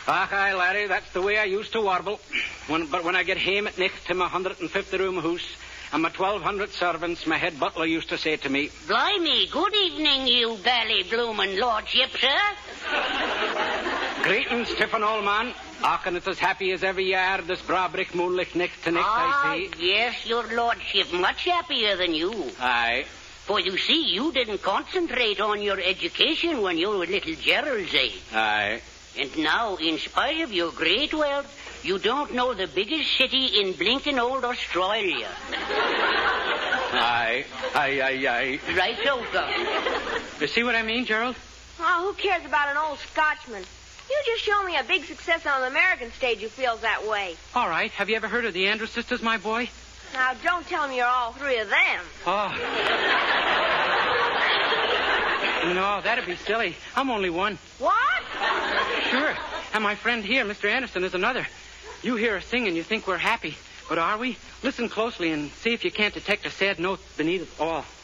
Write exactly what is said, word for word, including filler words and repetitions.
Ach, aye, Larry, that's the way I used to warble. When, but when I get home at night to my one hundred fifty room house and my twelve hundred servants, my head butler used to say to me, Blimey, good evening, you bally-bloomin' lordship, sir. Greetings, Tiffin, old man. Ach, and it's as happy as every year, this brabrick moonlight next to next, ah, I see. Yes, your lordship, much happier than you. Aye. For you see, you didn't concentrate on your education when you were little Gerald's age. Aye. And now, in spite of your great wealth, you don't know the biggest city in blinking old Australia. Aye, aye, aye, aye. Right so, Governor. You see what I mean, Gerald? Oh, who cares about an old Scotchman? You just show me a big success on the American stage who feels that way. All right. Have you ever heard of the Andrews sisters, my boy? Now, don't tell me you're all three of them. Oh. No, that'd be silly. I'm only one. What? Sure. And my friend here, Mister Anderson, is another. You hear us sing and you think we're happy. But are we? Listen closely and see if you can't detect a sad note beneath it all.